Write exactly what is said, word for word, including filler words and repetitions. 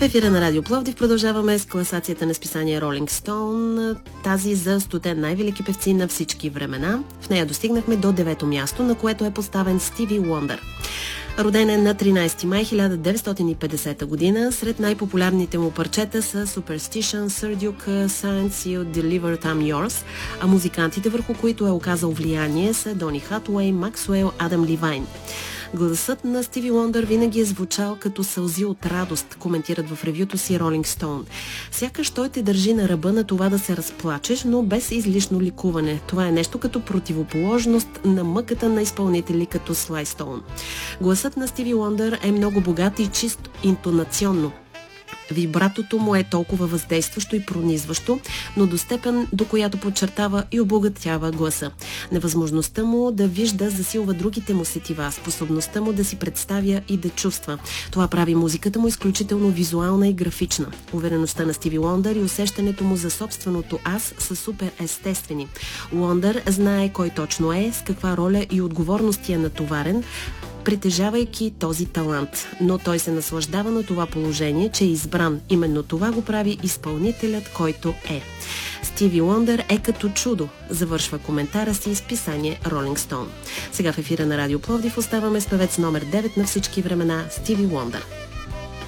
ефира на Радио Пловдив продължаваме с класацията на списание Rolling Stone, тази за стоте най-велики певци на всички времена. В нея достигнахме до девето място, на което е поставен Стиви Уондър. Роден е на тринайсети май хиляда деветстотин и петдесета година. Сред най-популярните му парчета са Superstition, Sir Duke, Science и Deliver I'm Yours, а музикантите, върху които е оказал влияние, са Дони Хатуей, Максуел, Адам Ливайн. Гласът на Стиви Уондър винаги е звучал като сълзи от радост, коментират в ревюто си Rolling Stone. Сякаш той те държи на ръба на това да се разплачеш, но без излишно ликуване. Това е нещо като противоположност на мъката на изпълнители като Слай Стоун. Гласът на Стиви Уондър е много богат и чисто интонационно. Вибратото му е толкова въздействащо и пронизващо, но до степен, до която подчертава и обогатява гласа. Невъзможността му да вижда засилва другите му сетива, способността му да си представя и да чувства. Това прави музиката му изключително визуална и графична. Увереността на Стиви Уондър и усещането му за собственото аз са супер естествени. Уондър знае кой точно е, с каква роля и отговорности е натоварен, притежавайки този талант. Но той се наслаждава на това положение, че е избран. Именно това го прави изпълнителят, който е. Стиви Уондър е като чудо, завършва коментара си из писание Rolling Stone. Сега в ефира на Радио Пловдив оставаме с певец номер девет на всички времена Стиви Уондър.